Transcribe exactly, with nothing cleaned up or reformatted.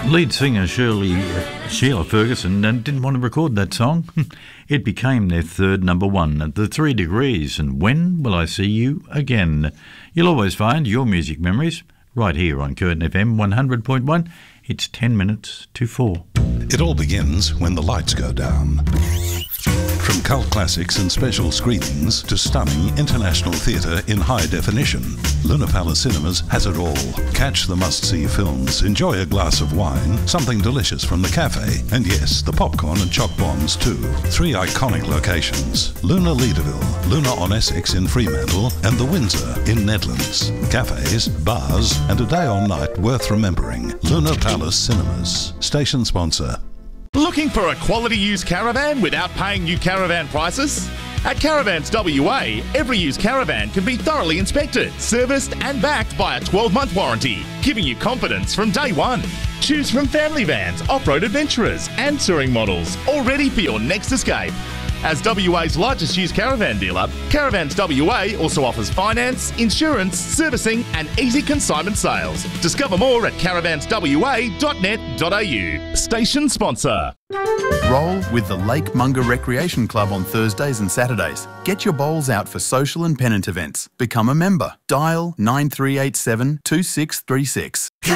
Lead singer Shirley uh, Sheila Ferguson uh, didn't want to record that song. It became their third number one at the Three Degrees and When Will I See You Again? You'll always find your music memories right here on Curtin F M one hundred point one. It's ten minutes to four. It all begins when the lights go down. From cult classics and special screenings to stunning international theatre in high definition, Luna Palace Cinemas has it all. Catch the must-see films, enjoy a glass of wine, something delicious from the cafe, and yes, the popcorn and choc bombs too. Three iconic locations: Luna Leederville, Luna on Essex in Fremantle, and the Windsor in Nedlands. Cafes, bars, and a day or night worth remembering. Luna Palace Cinemas. Station sponsor. Looking for a quality used caravan without paying new caravan prices? At Caravans W A, every used caravan can be thoroughly inspected, serviced and backed by a twelve month warranty, giving you confidence from day one. Choose from family vans, off-road adventurers and touring models, all ready for your next escape. As W A's largest used caravan dealer, Caravans W A also offers finance, insurance, servicing and easy consignment sales. Discover more at caravans w a dot net dot a u. Station sponsor. Roll with the Lake Munga Recreation Club on Thursdays and Saturdays. Get your bowls out for social and pennant events. Become a member. Dial nine three eight seven two six three six.